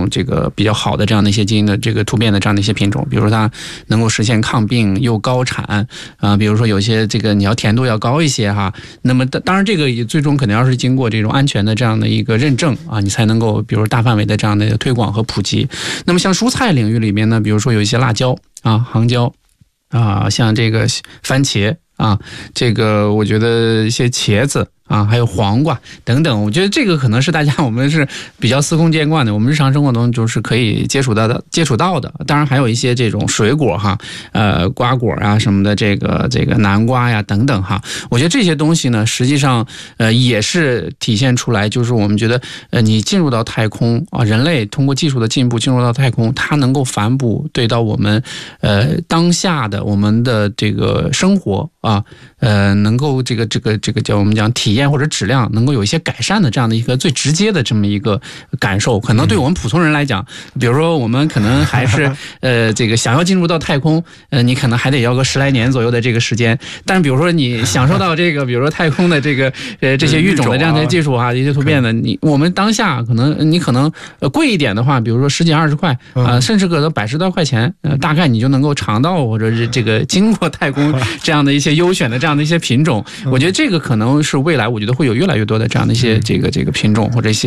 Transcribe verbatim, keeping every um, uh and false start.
种这个比较好的这样的一些基因的这个突变的这样的一些品种，比如说它能够实现抗病又高产啊、呃，比如说有些这个你要甜度要高一些哈，那么当然这个也最终肯定要是经过这种安全的这样的一个认证啊，你才能够比如大范围的这样的推广和普及。那么像蔬菜领域里面呢，比如说有一些辣椒啊、杭椒啊，像这个番茄啊，这个我觉得一些茄子啊，还有黄瓜等等，我觉得这个可能是大家我们是比较司空见惯的，我们日常生活中就是可以接触到的接触到的。当然还有一些这种水果哈，呃，瓜果啊什么的，这个这个南瓜呀等等哈，我觉得这些东西呢，实际上呃也是体现出来，就是我们觉得呃你进入到太空啊，人类通过技术的进步进入到太空，它能够反哺对到我们呃当下的我们的这个生活啊，呃，能够这个这个这个叫我们讲体验或者质量能够有一些改善的这样的一个最直接的这么一个感受，可能对我们普通人来讲，比如说我们可能还是呃这个想要进入到太空，呃你可能还得要个十来年左右的这个时间，但是比如说你享受到这个，比如说太空的这个呃这些育种的这样的技术啊，一些突变的，你我们当下可能你可能呃贵一点的话，比如说十几二十块啊、呃，甚至可能百十多块钱，呃大概你就能够尝到或者是这个经过太空这样的一些优选的这样的一些品种，我觉得这个可能是未来我觉得会有越来越多的这样的一些这个这个品种或者一些